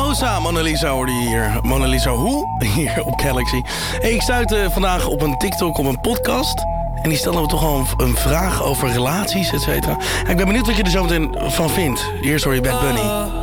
Mona Lisa hoorde je hier. Mona Lisa hoe? Hier op Galaxy. Hey, ik stuitte vandaag op een TikTok op een podcast. En die stellen we toch al een vraag over relaties, et cetera. Ik ben benieuwd wat je er zo meteen van vindt. Eerst hoor je Bad Bunny.